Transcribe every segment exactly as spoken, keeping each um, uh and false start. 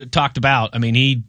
talked about. I mean, he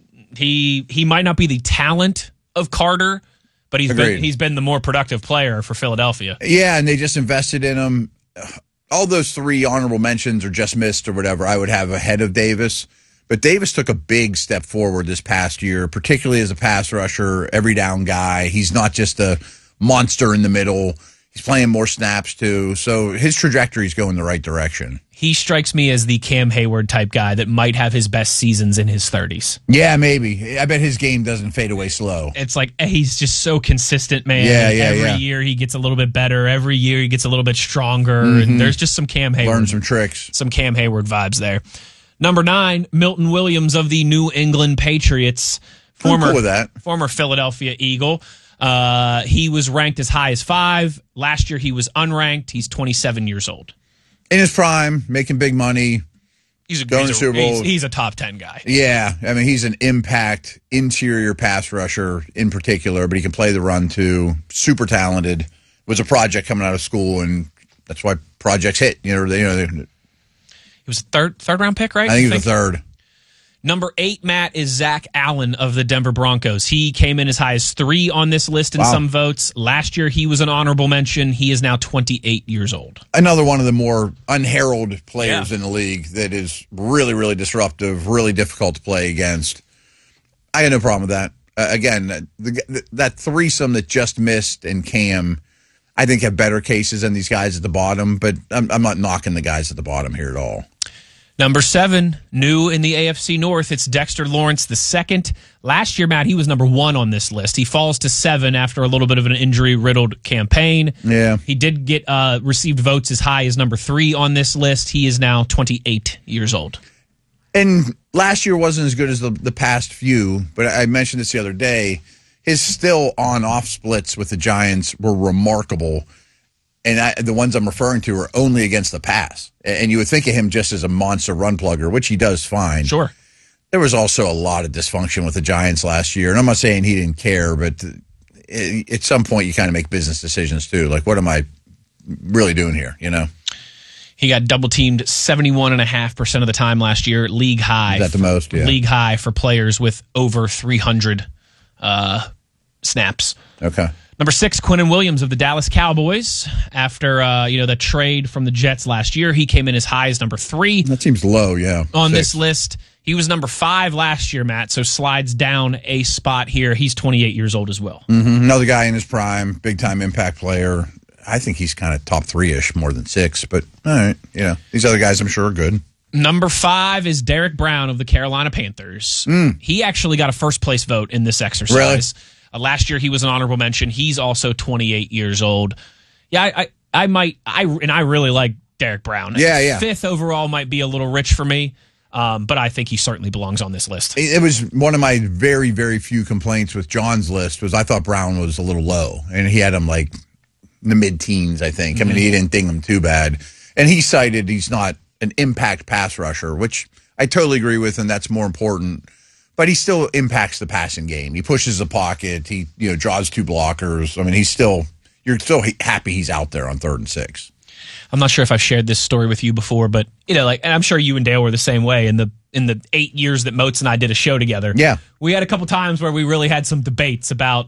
he he might not be the talent of Carter, but he's Agreed. been he's been the more productive player for Philadelphia. Yeah, and they just invested in him. All those three honorable mentions or just missed or whatever I would have ahead of Davis. But Davis took a big step forward this past year, particularly as a pass rusher, every down guy. He's not just a monster in the middle. He's playing more snaps, too. So his trajectory is going the right direction. He strikes me as the Cam Hayward type guy that might have his best seasons in his thirties. Yeah, maybe. I bet his game doesn't fade away slow. It's like he's just so consistent, man. Yeah, yeah, Every yeah. year he gets a little bit better. Every year he gets a little bit stronger. Mm-hmm. And there's just some Cam Hayward. Learn some tricks. Some Cam Hayward vibes there. Number nine, Milton Williams of the New England Patriots. Former, I'm cool with that. Former Philadelphia Eagle. Uh, he was ranked as high as five. Last year he was unranked. He's twenty-seven years old. In his prime, making big money. He's a, going he's, to a, Super Bowl. He's, he's a top ten guy. Yeah, I mean, he's an impact interior pass rusher in particular, but he can play the run too. Super talented. Was a project coming out of school, and that's why projects hit. You know, they, you know. They, He was a third third round pick, right? I think he was a third. Number eight, Matt, is Zach Allen of the Denver Broncos. He came in as high as three on this list in Wow. some votes. Last year, he was an honorable mention. He is now twenty-eight years old. Another one of the more unheralded players Yeah. in the league that is really, really disruptive, really difficult to play against. I had no problem with that. Uh, again, the, the, that threesome that just missed and Cam, I think have better cases than these guys at the bottom, but I'm, I'm not knocking the guys at the bottom here at all. Number seven, new in the A F C North, it's Dexter Lawrence the second. Last year, Matt, he was number one on this list. He falls to seven after a little bit of an injury-riddled campaign. Yeah. He did get uh, received votes as high as number three on this list. He is now twenty-eight years old. And last year wasn't as good as the, the past few, but I mentioned this the other day. His still on-off splits with the Giants were remarkable. And I, the ones I'm referring to are only against the pass. And you would think of him just as a monster run plugger, which he does fine. Sure. There was also a lot of dysfunction with the Giants last year. And I'm not saying he didn't care, but at some point you kind of make business decisions too. Like, what am I really doing here, you know? He got double-teamed seventy-one point five percent of the time last year, league high. Is that the most? Yeah. League high for players with over three hundred uh, snaps. Okay. Number six, Quinnen Williams of the Dallas Cowboys. After uh, you know the trade from the Jets last year, he came in as high as number three. That seems low, yeah. On Six. this list. He was number five last year, Matt, so slides down a spot here. He's twenty-eight years old as well. Mm-hmm. Another guy in his prime, big-time impact player. I think he's kind of top three-ish more than six, but all right. Yeah, these other guys I'm sure are good. Number five is Derek Brown of the Carolina Panthers. Mm. He actually got a first-place vote in this exercise. Really? Uh, last year, he was an honorable mention. He's also twenty-eight years old. Yeah, I, I, I might, I and I really like Derek Brown. Yeah, yeah. Fifth overall might be a little rich for me, um, but I think he certainly belongs on this list. It was one of my very, very few complaints with John's list was I thought Brown was a little low, and he had him like in the mid-teens, I think. Mm-hmm. I mean, he didn't ding him too bad. And he cited he's not an impact pass rusher, which I totally agree with, and that's more important. But he still impacts the passing game. He pushes the pocket. He, you know, draws two blockers. I mean, he's still you're still happy he's out there on third and six. I'm not sure if I've shared this story with you before, but you know, like, and I'm sure you and Dale were the same way in the in the eight years that Moats and I did a show together. Yeah, we had a couple times where we really had some debates about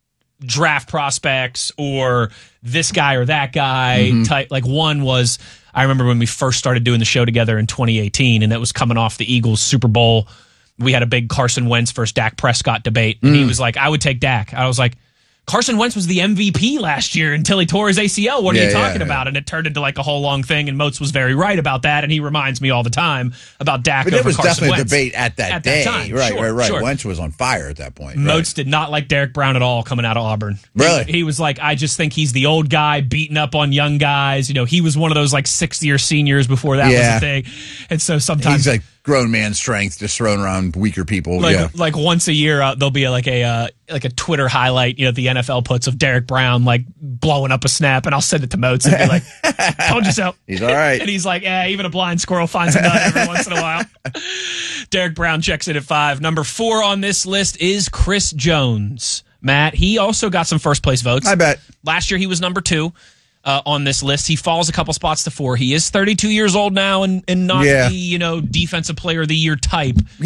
draft prospects or this guy or that guy mm-hmm. type. Like one was, I remember when we first started doing the show together in twenty eighteen, and that was coming off the Eagles Super Bowl. We had a big Carson Wentz versus Dak Prescott debate, and mm. he was like, I would take Dak. I was like, Carson Wentz was the M V P last year until he tore his A C L. What are yeah, you talking yeah, about? yeah. And it turned into like a whole long thing, and Moats was very right about that, and he reminds me all the time about Dak but over it was Carson definitely Wentz. a debate at that at day. That time. Right, sure, right, right. Sure. Wentz was on fire at that point. Moats right. did not like Derek Brown at all coming out of Auburn. Really? He, he was like, I just think he's the old guy beating up on young guys. You know, he was one of those like sixth-year seniors before that yeah. was a thing. And so sometimes... He's like grown man strength just thrown around weaker people. Like, yeah. like once a year, uh, there'll be a, like a uh, like a Twitter highlight, you know, the N F L puts of Derek Brown like blowing up a snap, and I'll send it to Moats and be like, "Told you so." He's all right, and he's like, "Yeah, even a blind squirrel finds a nut every once in a while." Derek Brown checks in at five. Number four on this list is Chris Jones. Matt, he also got some first place votes. I bet. Last year he was number two. uh, on this list. He falls a couple spots to four. He is thirty-two years old now and, and not Yeah. the, you know, defensive player of the year type.